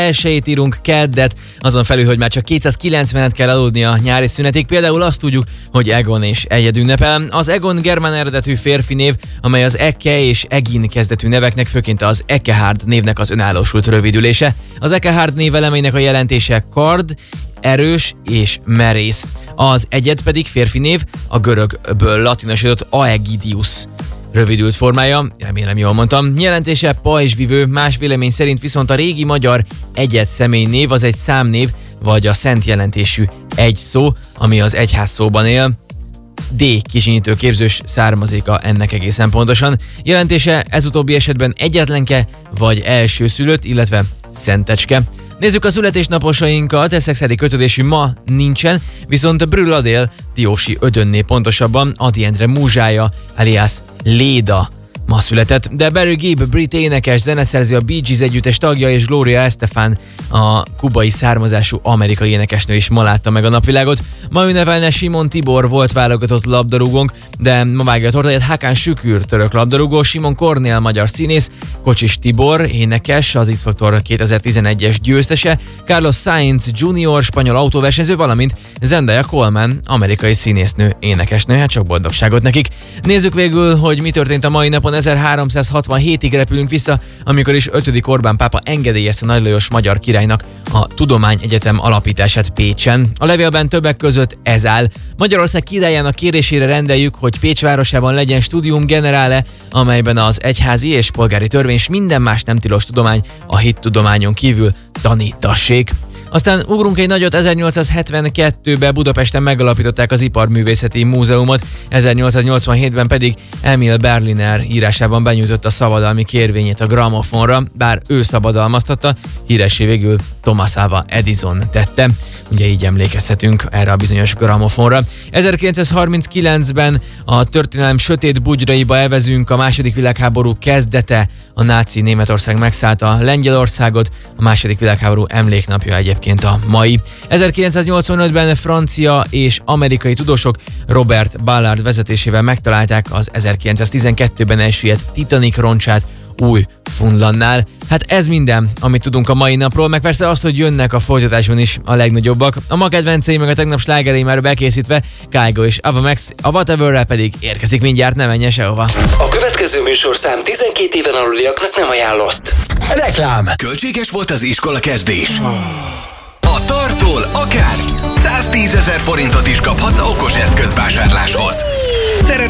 elsőjét írunk, keddet, azon felül, hogy már csak 290-et kell aludni a nyári szünetig. Például azt tudjuk, hogy Egon és Egyed ünnepel. Az Egon germán eredetű férfi név, amely az Ecke és Egin kezdetű neveknek, főként az Eckehard névnek az önállósult rövidülése. Az Eckehard név elemének a jelentése kard, erős és merész. Az Egyed pedig férfi név, a görögből latinosított Aegidius rövidült formája, remélem jól mondtam. Jelentése pajzsvivő, más vélemény szerint viszont a régi magyar Egyed személynév az egy számnév, vagy a szent jelentésű egy szó, ami az egyház szóban él. D kizsinyítő képzős származéka ennek egészen pontosan. Jelentése ez utóbbi esetben egyetlenke, vagy elsőszülött, illetve szentecske. Nézzük a születésnaposainkat, eszekszeri kötődésű ma nincsen, viszont Brüladél Diósi Ödönné, pontosabban Ady Endre múzsája, alias Léda ma született, de Barry Gibb, brit énekes, zeneszerző, a Bee Gees együttes tagja, és Gloria Estefan, a kubai származású amerikai énekesnő is ma látta meg a napvilágot. Ma ünnepelne Simon Tibor, volt válogatott labdarúgónk, de ma vágja a tortáját Hakan Şükür, török labdarúgó, Simon Kornél, magyar színész, Kocsis Tibor, énekes, az X-Factor 2011-es győztese, Carlos Sainz Jr., spanyol autóversenyző, valamint Zendaya Coleman, amerikai színésznő, énekesnő, hát sok boldogságot nekik. Nézzük végül, hogy mi történt a mai napon. 1367-ig repülünk vissza, amikor is 5. Orbán pápa engedélyezte Nagy Lajos magyar királynak a Tudományegyetem alapítását Pécsen. A levélben többek között ez áll: Magyarország királyának kérésére rendeljük, hogy Pécs városában legyen Studium Generale, amelyben az egyházi és polgári törvény és minden más nem tilos tudomány a hittudományon kívül tanítassék. Aztán ugrunk egy nagyot, 1872-ben Budapesten megalapították az Iparművészeti Múzeumot, 1887-ben pedig Emil Berliner írásában benyújtotta szabadalmi kérvényét a gramofonra, bár ő szabadalmaztatta, híressé végül Thomas Alva Edison tette. Ugye így emlékezhetünk erre a bizonyos gramofonra. 1939-ben a történelem sötét bugyraiba evezünk, a II. Világháború kezdete, a náci Németország megszállta Lengyelországot, a II. Világháború emléknapja egyébként a mai. 1985-ben francia és amerikai tudósok Robert Ballard vezetésével megtalálták az 1912-ben elsüllyedt Titanic roncsát Új-Fundlandnál. Hát ez minden, amit tudunk a mai napról, meg persze azt, hogy jönnek a folytatásban is a legnagyobbak. A ma kedvencei meg a tegnap slágerei már bekészítve, Kygo és Ava Max, a Whateverrel pedig érkezik mindjárt, ne menjen sehova. A következő műsorszám 12 éven aluliaknak nem ajánlott. Reklám. Költséges volt az iskola kezdés. A Tartól akár 110 000 forintot is kaphatsz okos eszközvásárláshoz.